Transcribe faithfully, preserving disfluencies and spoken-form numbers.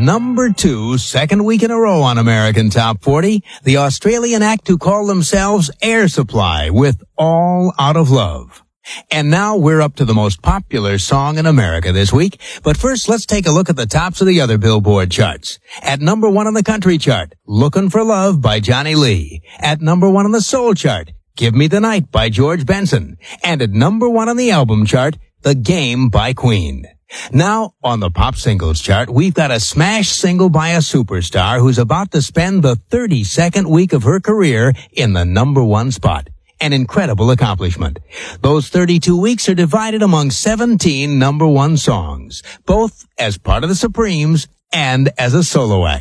number two, second week in a row on American Top forty, the Australian act who call themselves Air Supply with All Out of Love. And now we're up to the most popular song in America this week. But first, let's take a look at the tops of the other Billboard charts. At number one on the country chart, Lookin' for Love by Johnny Lee. At number one on the soul chart, Give Me the Night by George Benson. And at number one on the album chart, The Game by Queen. Now, on the pop singles chart, we've got a smash single by a superstar who's about to spend the thirty-second week of her career in the number one spot. An incredible accomplishment. Those thirty-two weeks are divided among seventeen number one songs, both as part of the Supremes and as a solo act.